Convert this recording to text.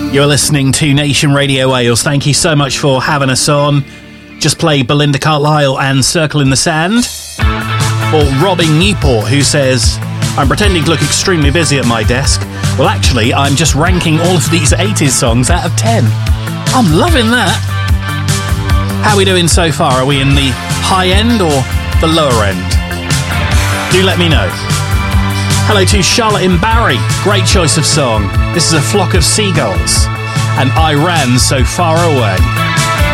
You're listening to Nation Radio Wales. Thank you so much for having us on. Just played Belinda Carlisle and Circle in the Sand. Or Robin Newport, who says, I'm pretending to look extremely busy at my desk. Well, actually, I'm just ranking all of these 80s songs out of 10. I'm loving that. How are we doing so far? Are we in the high end or the lower end? Do let me know. Hello to Charlotte in Barry. Great choice of song. This is A Flock of Seagulls and I Ran So Far Away.